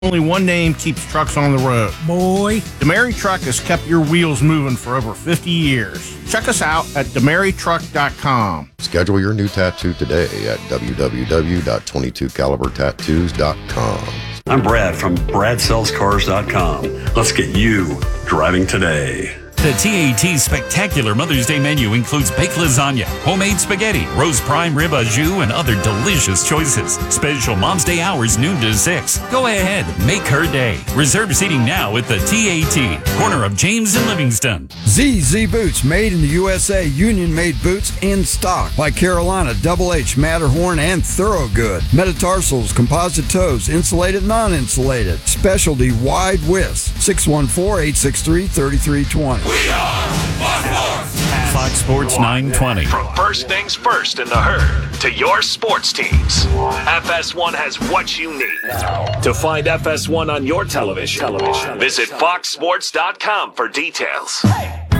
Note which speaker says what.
Speaker 1: Only one name keeps trucks on the road.
Speaker 2: Boy.
Speaker 1: DeMary Truck has kept your wheels moving for over 50 years. Check us out at DeMaryTruck.com.
Speaker 3: Schedule your new tattoo today at www.22calibertattoos.com.
Speaker 4: I'm Brad from BradSellsCars.com. Let's get you driving today.
Speaker 5: The TAT Spectacular Mother's Day menu includes baked lasagna, homemade spaghetti, roast prime rib au jus, and other delicious choices. Special Mom's Day hours noon to 6. Go ahead, make her day. Reserve seating now at the TAT, corner of James and Livingston.
Speaker 6: ZZ Boots, made in the USA, union-made boots in stock. Like Carolina, Double H, Matterhorn, and Thorogood. Metatarsals, composite toes, insulated, non-insulated. Specialty wide widths. 614-863-3320.
Speaker 7: We are
Speaker 5: Fox Sports 920.
Speaker 7: From first things first in the herd to your sports teams, FS1 has what you need. To find FS1 on your television, visit foxsports.com for details.